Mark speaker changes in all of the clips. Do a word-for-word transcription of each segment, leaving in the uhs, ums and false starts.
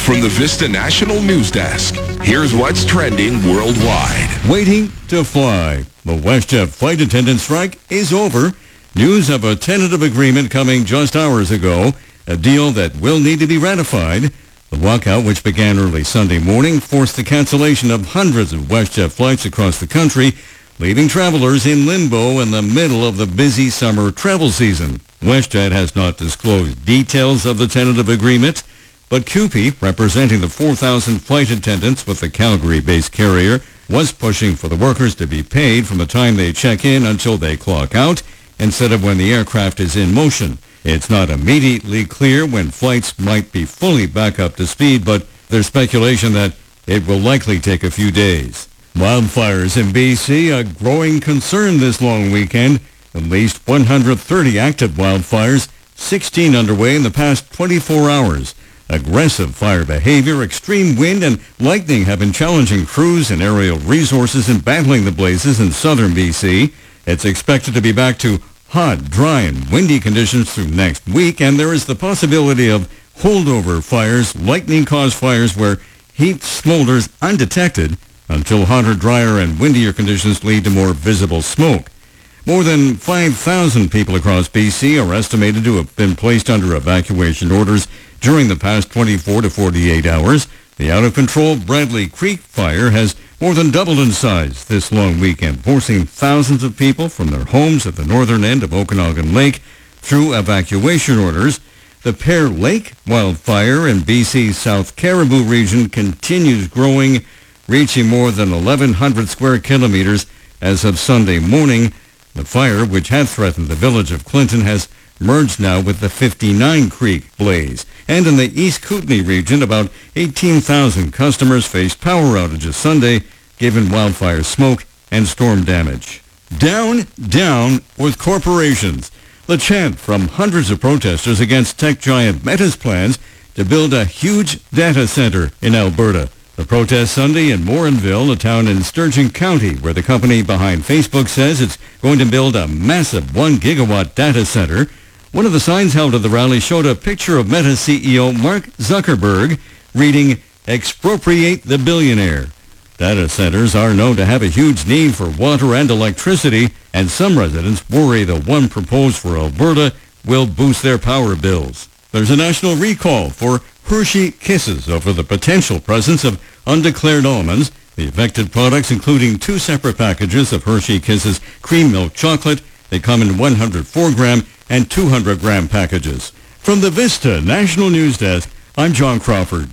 Speaker 1: From the Vista National News Desk, here's what's trending worldwide.
Speaker 2: Waiting to fly. The WestJet flight attendant strike is over. News of a tentative agreement coming just hours ago, a deal that will need to be ratified. The walkout, which began early Sunday morning, forced the cancellation of hundreds of WestJet flights across the country, leaving travelers in limbo in the middle of the busy summer travel season. WestJet has not disclosed details of the tentative agreement, but C U P E, representing the four thousand flight attendants with the Calgary-based carrier, was pushing for the workers to be paid from the time they check in until they clock out, instead of when the aircraft is in motion. It's not immediately clear when flights might be fully back up to speed, but there's speculation that it will likely take a few days. Wildfires in B C, a growing concern this long weekend. At least one hundred thirty active wildfires, sixteen underway in the past twenty-four hours. Aggressive fire behavior, extreme wind, and lightning have been challenging crews and aerial resources in battling the blazes in southern B C. It's expected to be back to hot, dry, and windy conditions through next week, and there is the possibility of holdover fires, lightning-caused fires where heat smolders undetected until hotter, drier, and windier conditions lead to more visible smoke. More than five thousand people across B C are estimated to have been placed under evacuation orders during the past twenty-four to forty-eight hours. The out-of-control Bradley Creek fire has more than doubled in size this long weekend, forcing thousands of people from their homes at the northern end of Okanagan Lake through evacuation orders. The Pear Lake wildfire in B C's South Caribou region continues growing, reaching more than eleven hundred square kilometers as of Sunday morning. The fire, which had threatened the village of Clinton, has merged now with the fifty-nine Creek blaze. And in the East Kootenay region, about eighteen thousand customers faced power outages Sunday, given wildfire smoke and storm damage. Down, down with corporations. The chant from hundreds of protesters against tech giant Meta's plans to build a huge data center in Alberta. The protest Sunday in Morinville, a town in Sturgeon County, where the company behind Facebook says it's going to build a massive one gigawatt data center. One of the signs held at the rally showed a picture of Meta C E O Mark Zuckerberg reading, "Expropriate the billionaire." Data centers are known to have a huge need for water and electricity, and some residents worry the one proposed for Alberta will boost their power bills. There's a national recall for Hershey Kisses over the potential presence of undeclared almonds. The affected products, including two separate packages of Hershey Kisses cream milk chocolate. They come in one hundred four gram and two hundred gram packages. From the Vista National News Desk, I'm John Crawford.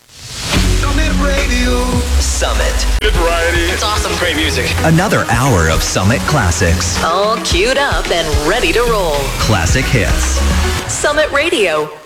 Speaker 3: Summit Radio.
Speaker 4: Summit.
Speaker 3: Good variety.
Speaker 4: It's awesome.
Speaker 3: Great music.
Speaker 4: Another hour of Summit classics.
Speaker 5: All queued up and ready to roll.
Speaker 4: Classic hits.
Speaker 5: Summit Radio.